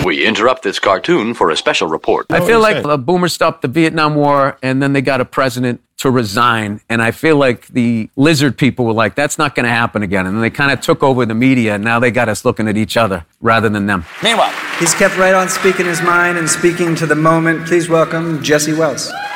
We interrupt this cartoon for a special report. I feel like Boomer stopped the Vietnam War, and then they got a president to resign. And I feel like the lizard people were like, that's not going to happen again. And then they kind of took over the media, and now they got us looking at each other rather than them. Meanwhile, he's kept right on speaking his mind and speaking to the moment. Please welcome Jesse Wells.